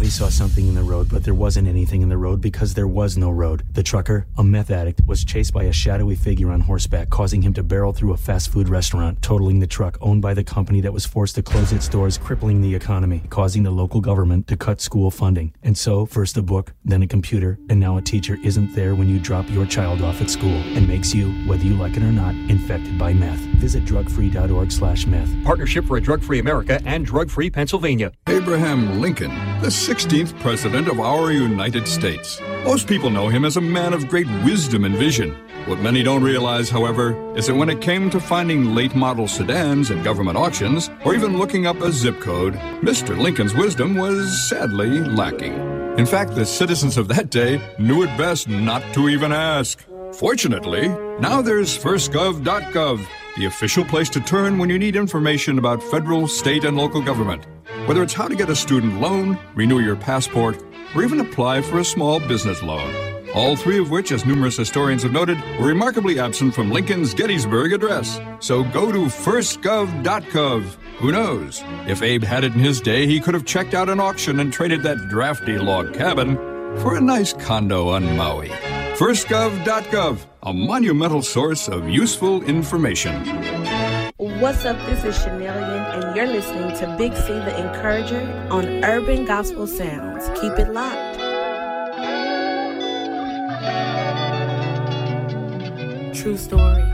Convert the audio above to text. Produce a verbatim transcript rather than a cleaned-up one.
thought he saw something in the road, but there wasn't anything in the road because there was no road. The trucker, a meth addict, was chased by a shadowy figure on horseback, causing him to barrel through a fast food restaurant, totaling the truck owned by the company that was forced to close its doors, crippling the economy, causing the local government to cut school funding. And so, first a book, then a computer, and now a teacher isn't there when you drop your child off at school and makes you, whether you like it or not, infected by meth. Visit drugfree.org slash meth. Partnership for a Drug-Free America and Drug-Free Pennsylvania. Abraham Lincoln, the sixteenth President of our United States. Most people know him as a man of great wisdom and vision. What many don't realize, however, is that when it came to finding late-model sedans at government auctions, or even looking up a zip code, Mister Lincoln's wisdom was sadly lacking. In fact, the citizens of that day knew it best not to even ask. Fortunately, now there's first gov dot gov, the official place to turn when you need information about federal, state, and local government. Whether it's how to get a student loan, renew your passport, or even apply for a small business loan. All three of which, as numerous historians have noted, were remarkably absent from Lincoln's Gettysburg Address. So go to first gov dot gov. Who knows? If Abe had it in his day, he could have checked out an auction and traded that drafty log cabin for a nice condo on Maui. first gov dot gov, a monumental source of useful information. What's up? This is Chanelian, and you're listening to Big C the Encourager on Urban Gospel Sounds. Keep it locked. True story.